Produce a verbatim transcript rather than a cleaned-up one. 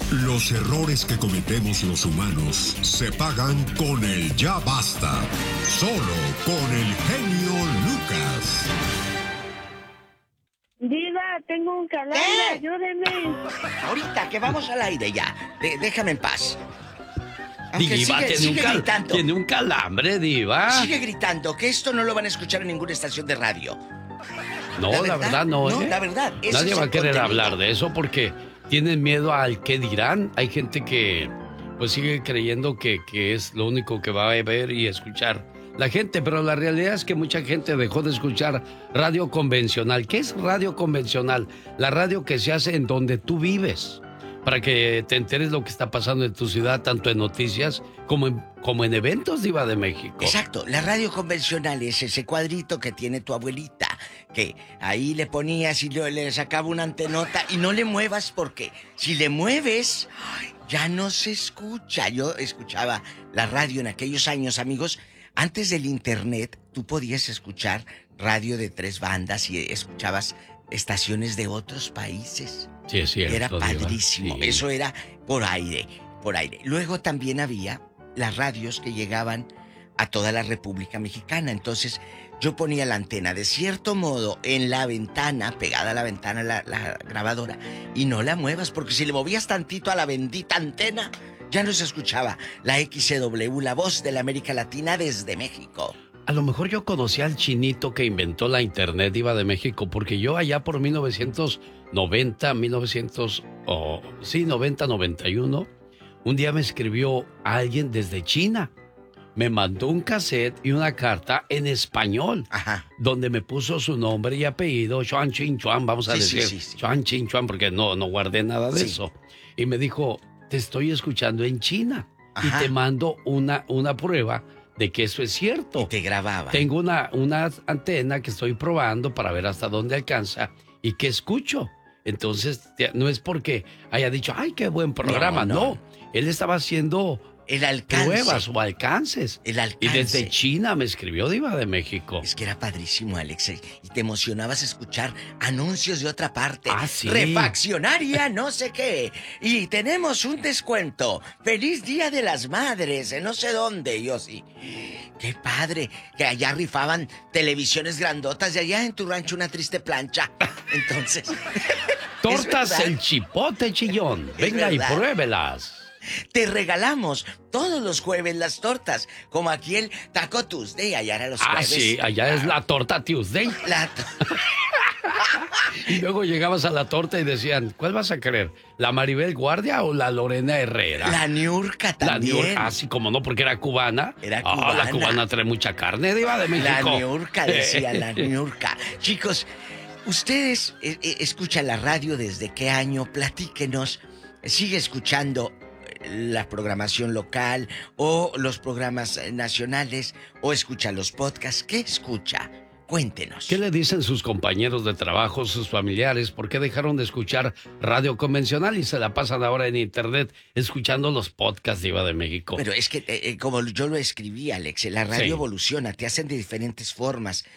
Los errores que cometemos los humanos se pagan con el ya basta. Solo con el genio Lucas. Diva, tengo un calambre, ¿Qué? ayúdeme. Ahorita que vamos al aire ya. De- déjame en paz. Aunque Diva, sigue, tiene, sigue un cal- gritando. tiene un calambre, Diva. Sigue gritando, que esto no lo van a escuchar en ninguna estación de radio. No, ¿La la verdad? verdad no, No, ¿eh? la verdad, ese Nadie es va el a querer contenido. hablar de eso porque tienen miedo al qué dirán. Hay gente que pues sigue creyendo que, que es lo único que va a ver y escuchar la gente, pero la realidad es que mucha gente dejó de escuchar radio convencional. ¿Qué es radio convencional? La radio que se hace en donde tú vives, para que te enteres lo que está pasando en tu ciudad, tanto en noticias como en, como en eventos, Diva de México. Exacto, la radio convencional es ese cuadrito que tiene tu abuelita, que ahí le ponías y le, le sacaba una antenota y no le muevas porque si le mueves, ay, ya no se escucha. Yo escuchaba la radio en aquellos años, amigos. Antes del internet, tú podías escuchar radio de tres bandas y escuchabas estaciones de otros países. Sí, es cierto, Era Diva, padrísimo. sí. Eso era por aire, por aire. Luego también había las radios que llegaban a toda la República Mexicana. Entonces, yo ponía la antena de cierto modo en la ventana, pegada a la ventana la, la grabadora, y no la muevas, porque si le movías tantito a la bendita antena, ya no se escuchaba la X C W, la voz de la América Latina desde México. A lo mejor yo conocí al chinito que inventó la internet, Diva de México, porque yo allá por mil novecientos noventa, mil novecientos, oh, sí, noventa, noventa y uno, un día me escribió alguien desde China. Me mandó un cassette y una carta en español, Ajá. donde me puso su nombre y apellido, Chuan Chin Chuan, vamos a Sí, sí, decir, sí, sí. Chuan Chin Chuan, porque no, no guardé nada de Sí. eso. Y me dijo, te estoy escuchando en China Ajá. y te mando una, una prueba de que eso es cierto. Y te grababa. Tengo una, una antena que estoy probando para ver hasta dónde alcanza y qué escucho. Entonces, te- no es porque haya dicho, ay, qué buen programa. No, No, no. él estaba haciendo El alcance. pruebas o alcances. El Y alcance. desde China me escribió Diva de México. Es que era padrísimo, Alex, eh, y te emocionabas escuchar anuncios de otra parte. Ah, sí. Refaccionaria, no sé qué. Y tenemos un descuento. Feliz Día de las Madres, en no sé dónde. Y yo sí. Qué padre. Que allá rifaban televisiones grandotas y allá en tu rancho una triste plancha. Entonces. Tortas ¿es verdad? el chipote chillón. Es Venga y verdad. pruébelas. Te regalamos todos los jueves las tortas, como aquí el Taco Tuesday, allá era los Ah, jueves. sí, allá es la torta Tuesday. La to- Y luego llegabas a la torta y decían, ¿cuál vas a querer? ¿La Maribel Guardia o la Lorena Herrera? La Niurka La también. Niurka, así como no, porque era cubana. Era Ah, la cubana. cubana trae mucha carne, Diva de La México. Niurka, decía la Niurka. Chicos, ustedes eh, eh, escuchan la radio desde qué año, platíquenos. ¿Sigue escuchando eh, la programación local o los programas eh, nacionales o escucha los podcasts? ¿Qué escucha? Cuéntenos. ¿Qué le dicen sus compañeros de trabajo, sus familiares? ¿Por qué dejaron de escuchar radio convencional y se la pasan ahora en internet escuchando los podcasts de Diva de México? Pero es que, eh, eh, como yo lo escribí, Alex, la radio Sí. evoluciona, te hacen de diferentes formas.